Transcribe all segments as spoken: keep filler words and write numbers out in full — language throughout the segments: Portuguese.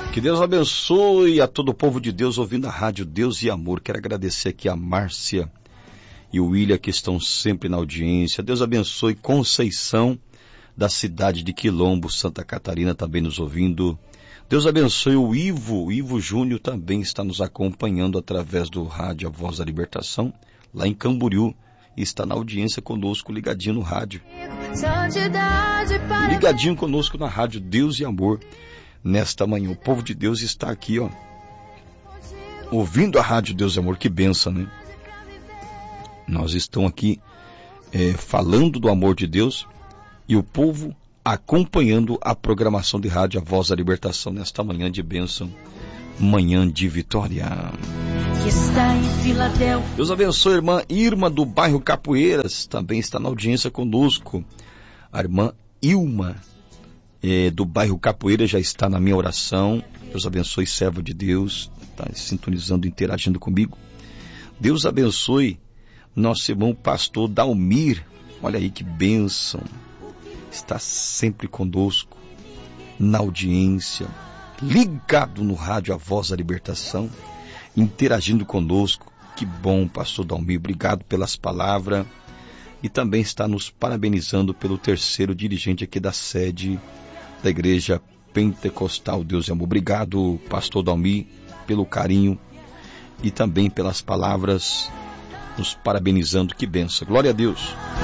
Que Deus abençoe a todo o povo de Deus ouvindo a rádio Deus e Amor. Quero agradecer aqui a Márcia e o William que estão sempre na audiência. Deus abençoe Conceição da cidade de Quilombo, Santa Catarina, também nos ouvindo. Deus abençoe o Ivo, o Ivo Júnior também está nos acompanhando através do rádio A Voz da Libertação, lá em Camboriú, e está na audiência conosco, ligadinho no rádio. Ligadinho conosco na rádio Deus e Amor. Nesta manhã, o povo de Deus está aqui, ó, ouvindo a rádio Deus e Amor. Que benção, né? Nós estamos aqui é, falando do amor de Deus e o povo acompanhando a programação de rádio A Voz da Libertação nesta manhã de bênção, manhã de vitória. Que está em Filadélfia. Deus abençoe a irmã Irma do bairro Capoeiras, também está na audiência conosco. A irmã Ilma É, do bairro Capoeira já está na minha oração. Deus abençoe, servo de Deus, está sintonizando, interagindo comigo. Deus abençoe nosso irmão pastor Dalmir, olha aí que bênção, está sempre conosco, na audiência, ligado no rádio A Voz da Libertação, interagindo conosco. Que bom, pastor Dalmir, obrigado pelas palavras, e também está nos parabenizando pelo terceiro dirigente aqui da sede da Igreja Pentecostal Deus e Amor. Obrigado, pastor Dalmi, pelo carinho e também pelas palavras, nos parabenizando. Que benção, glória a Deus.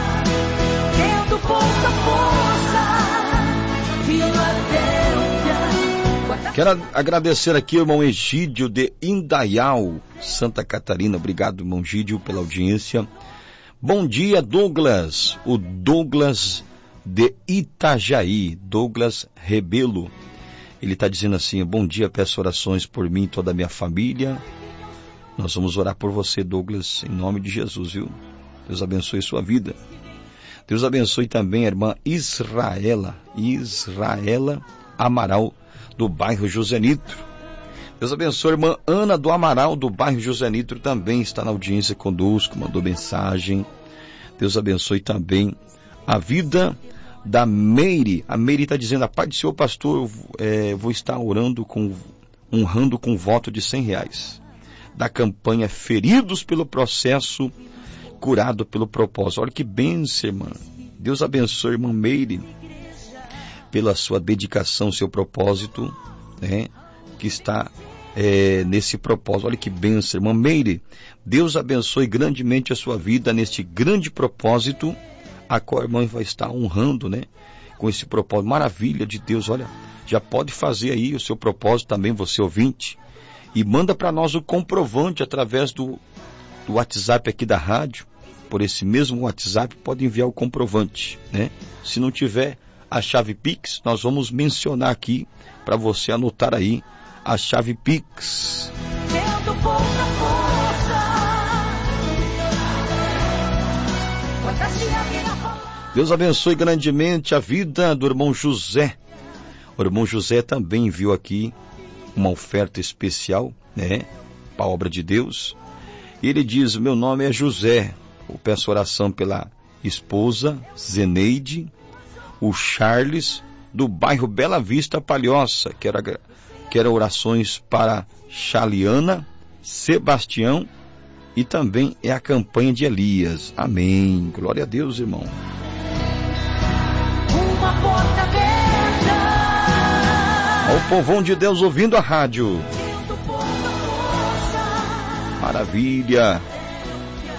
Quero agradecer aqui ao irmão Egídio de Indaial, Santa Catarina. Obrigado, irmão Egídio, pela audiência. Bom dia, Douglas, o Douglas de Itajaí, Douglas Rebelo. Ele está dizendo assim: bom dia, peço orações por mim e toda a minha família. Nós vamos orar por você, Douglas, em nome de Jesus, viu? Deus abençoe sua vida. Deus abençoe também a irmã Israela, Israela Amaral, do bairro José Nitro. Deus abençoe a irmã Ana do Amaral, do bairro José Nitro, também está na audiência conosco, mandou mensagem. Deus abençoe também a vida da Meire. A Meire está dizendo: a paz do Senhor, pastor, eu é, vou estar orando, com, honrando com voto de cem reais, da campanha Feridos pelo Processo, Curado pelo Propósito. Olha que bênção, irmã. Deus abençoe a irmã Meire pela sua dedicação, seu propósito, né, que está é, nesse propósito. Olha que bênção, irmã Meire. Deus abençoe grandemente a sua vida neste grande propósito, a qual a irmã vai estar honrando, né, com esse propósito. Maravilha de Deus. Olha, já pode fazer aí o seu propósito também, você ouvinte, e manda para nós o comprovante através do, do WhatsApp aqui da rádio. Por esse mesmo WhatsApp pode enviar o comprovante, né? Se não tiver a chave Pix, nós vamos mencionar aqui para você anotar aí a chave Pix. Deus abençoe grandemente a vida do irmão José. O irmão José também enviou aqui uma oferta especial, né, para a obra de Deus. E ele diz: meu nome é José, eu peço oração pela esposa Zeneide, o Charles, do bairro Bela Vista, Palhoça. Quero, quero orações para Chaliana, Sebastião, e também é a campanha de Elias. Amém. Glória a Deus, irmão. Uma porta aberta. Ao povão de Deus ouvindo a rádio. Maravilha.